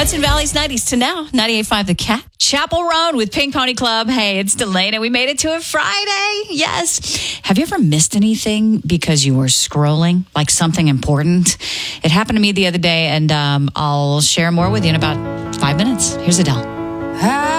Hudson Valley's 90s to now. 98.5 The Cat. Chapel Roan with Pink Pony Club. Hey, it's Delaney. We made it to a Friday. Yes. Have you ever missed anything because you were scrolling, like something important? It happened to me the other day, and I'll share more with you in about 5 minutes. Here's Adele.